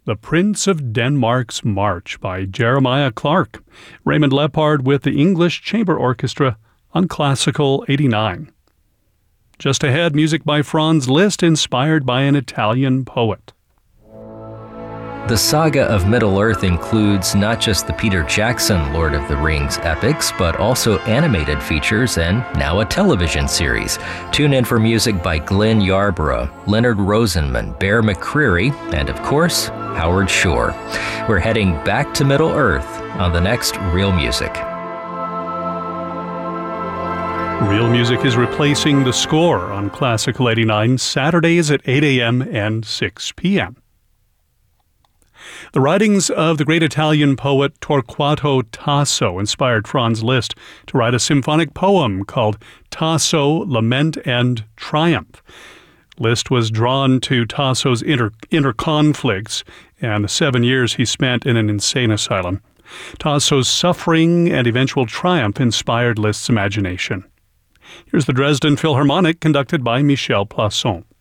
The Prince of Denmark's March by Jeremiah Clark. Raymond Lepard with the English Chamber Orchestra on Classical 89. Just ahead, music by Franz Liszt inspired by an Italian poet. The saga of Middle-earth includes not just the Peter Jackson Lord of the Rings epics, but also animated features and now a television series. Tune in for music by Glenn Yarborough, Leonard Rosenman, Bear McCreary, and of course, Howard Shore. We're heading back to Middle-earth on the next Real Music. Real Music is replacing the score on Classical 89 Saturdays at 8 a.m. and 6 p.m. The writings of the great Italian poet Torquato Tasso inspired Franz Liszt to write a symphonic poem called Tasso, Lament and Triumph. Liszt was drawn to Tasso's inner conflicts and the 7 years he spent in an insane asylum. Tasso's suffering and eventual triumph inspired Liszt's imagination. Here's the Dresden Philharmonic, conducted by Michel Plasson.